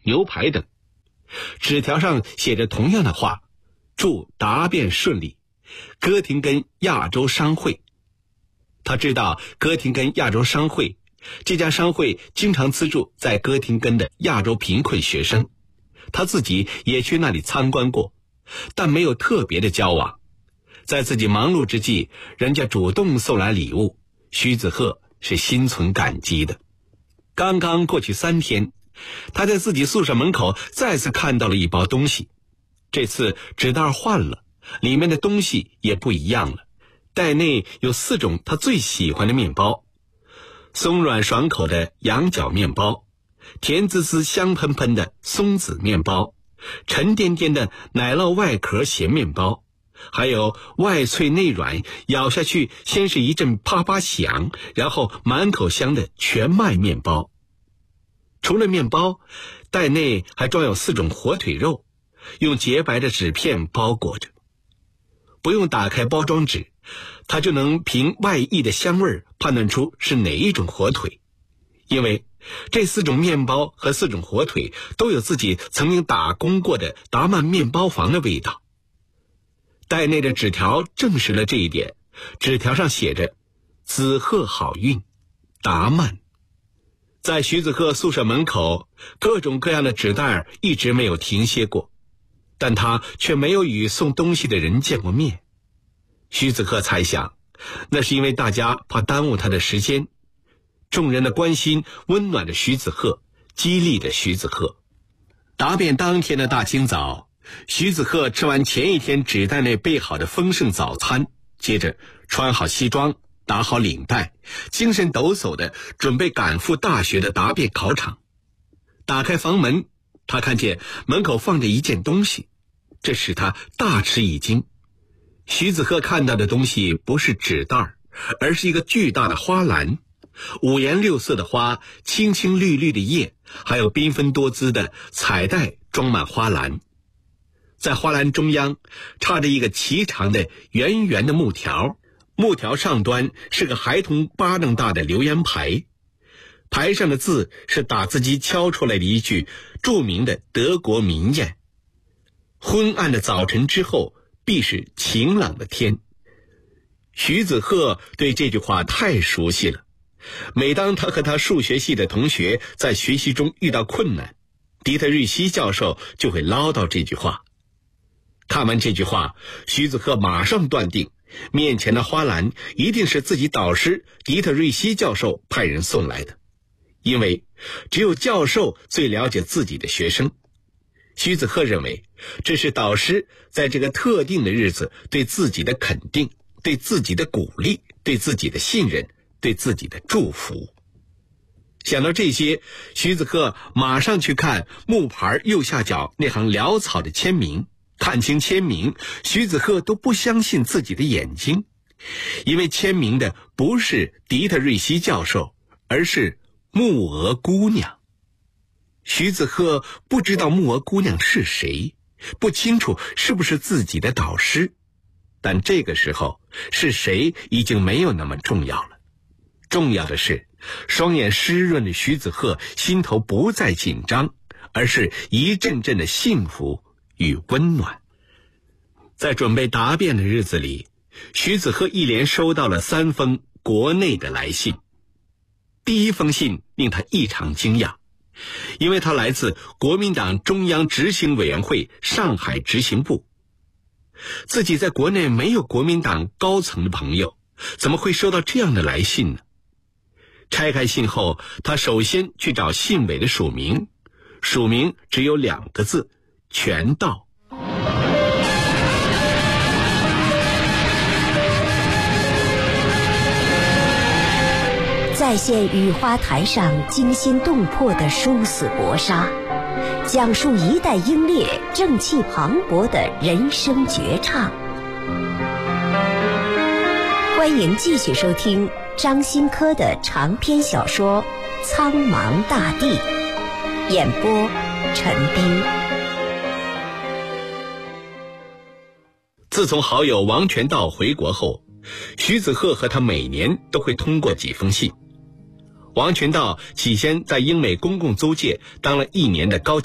牛排等。纸条上写着同样的话：祝答辩顺利，哥廷根亚洲商会。他知道哥廷根亚洲商会这家商会经常资助在哥廷根的亚洲贫困学生，他自己也去那里参观过，但没有特别的交往。在自己忙碌之际，人家主动送来礼物，徐子鹤是心存感激的。刚刚过去3天，他在自己宿舍门口再次看到了一包东西，这次纸袋换了，里面的东西也不一样了。袋内有4种他最喜欢的面包：松软爽口的羊角面包，甜滋滋香喷喷的松子面包，沉甸甸的奶酪外壳咸面包，还有外脆内软，咬下去先是一阵啪啪响，然后满口香的全麦面包。除了面包，袋内还装有4种火腿肉，用洁白的纸片包裹着。不用打开包装纸，他就能凭外溢的香味判断出是哪一种火腿，因为这4种面包和4种火腿都有自己曾经打工过的达曼面包房的味道。袋内的纸条证实了这一点，纸条上写着：子鹤好运，达曼。在徐子鹤宿舍门口，各种各样的纸袋一直没有停歇过，但他却没有与送东西的人见过面。徐子鹤猜想，那是因为大家怕耽误他的时间。众人的关心温暖着徐子鹤，激励着徐子鹤。答辩当天的大清早，徐子鹤吃完前一天纸袋内备好的丰盛早餐，接着穿好西装，打好领带，精神抖擞地准备赶赴大学的答辩考场。打开房门，他看见门口放着一件东西，这使他大吃一惊。徐子鹤看到的东西不是纸袋，而是一个巨大的花篮，5颜6色的花，青青绿绿的叶，还有缤纷多姿的彩带装满花篮。在花篮中央插着一个齐长的圆圆的木条，木条上端是个孩童巴掌大的留言牌，牌上的字是打字机敲出来的一句著名的德国民谚：昏暗的早晨之后必是晴朗的天。徐子鹤对这句话太熟悉了，每当他和他数学系的同学在学习中遇到困难，迪特瑞希教授就会唠叨这句话。看完这句话，徐子鹤马上断定面前的花篮一定是自己导师迪特瑞希教授派人送来的，因为只有教授最了解自己的学生。徐子鹤认为这是导师在这个特定的日子对自己的肯定，对自己的鼓励，对自己的信任，对自己的祝福。想到这些，徐子鹤马上去看木牌右下角那行潦草的签名。看清签名，徐子鹤都不相信自己的眼睛，因为签名的不是迪特瑞希教授，而是木鹅姑娘。徐子鹤不知道木鹅姑娘是谁，不清楚是不是自己的导师，但这个时候是谁已经没有那么重要了。重要的是，双眼湿润的徐子鹤心头不再紧张，而是一阵阵的幸福与温暖。在准备答辩的日子里，徐子鹤一连收到了3封国内的来信。第一封信令他异常惊讶，因为他来自国民党中央执行委员会上海执行部。自己在国内没有国民党高层的朋友，怎么会收到这样的来信呢？拆开信后，他首先去找信委的署名，署名只有2个字：全到。 再现雨花台上惊心动魄的殊死搏杀，讲述一代英烈正气磅礴的人生绝唱。欢迎继续收听张新科的长篇小说《苍茫大地》，演播陈斌。 自从好友王全道回国后，徐子鹤和他每年都会通过几封信。王全道起先在英美公共租界当了1年的高